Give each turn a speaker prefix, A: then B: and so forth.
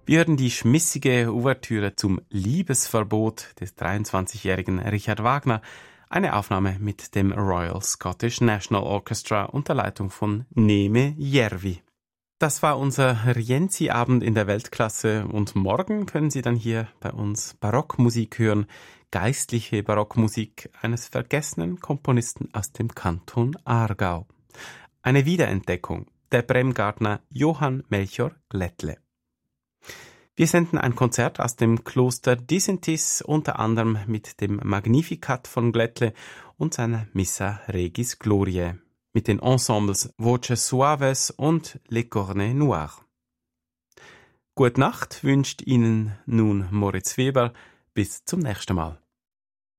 A: Wir hören die schmissige Ouvertüre zum Liebesverbot des 23-jährigen Richard Wagner, eine Aufnahme mit dem Royal Scottish National Orchestra unter Leitung von Neme Järvi. Das war unser Rienzi-Abend in der Weltklasse und morgen können Sie dann hier bei uns Barockmusik hören, geistliche Barockmusik eines vergessenen Komponisten aus dem Kanton Aargau. Eine Wiederentdeckung, der Bremgartner Johann Melchior Glättle. Wir senden ein Konzert aus dem Kloster Disentis, unter anderem mit dem Magnificat von Glättle und seiner Missa Regis Gloriae, mit den Ensembles Voces Suaves und Les Cornets Noirs. Gute Nacht wünscht Ihnen nun Moritz Weber. Bis zum nächsten Mal.